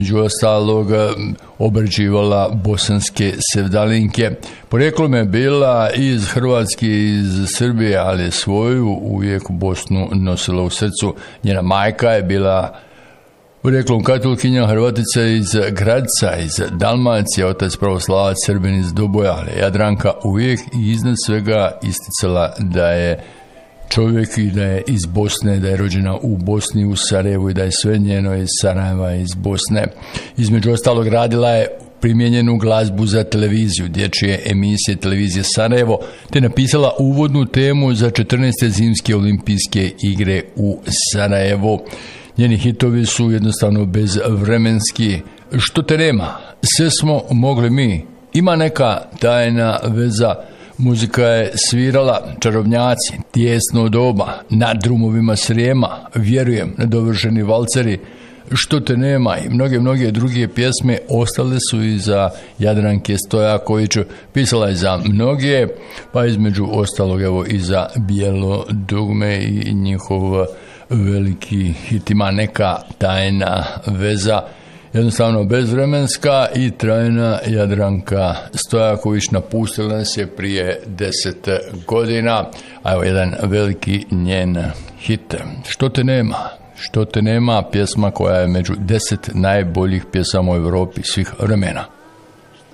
Među ostalog obrađivala bosanske sevdalinke. Porijeklom je bila iz Hrvatske, iz Srbije, ali svoju uvijek Bosnu nosila u srcu. Njena majka je bila porijeklom katolkinja, Hrvatica iz Gradca, iz Dalmacije, otac pravoslavac, Srbin iz Doboja, ali Jadranka uvijek i iznad svega isticala da je čovjek i da je iz Bosne, da je rođena u Bosni, u Sarajevu i da je sve njeno iz Sarajeva, iz Bosne. Između ostalog radila je primijenjenu glazbu za televiziju, dječje emisije televizije Sarajevo, te napisala uvodnu temu za 14. zimske olimpijske igre u Sarajevu. Njeni hitovi su jednostavno bezvremenski. Što te nema, sve smo mogli mi. Ima neka tajna veza. Muzika je svirala Čarobnjaci, Tijesno doba, Na drumovima Srijema, Vjerujem, Nedovršeni valceri, Što te nema i mnoge druge pjesme ostale su i za Jadranke Stojaković. Pisala je za mnoge, pa između ostalog evo i za Bijelo dugme i njihov veliki hit Ima neka tajna veza. Jednostavno bezvremenska i trajna Jadranka Stojaković napustila nas je prije 10 godina, a evo jedan veliki njen hit. Što te nema? Što te nema, pjesma koja je među 10 najboljih pjesama u Europi svih vremena.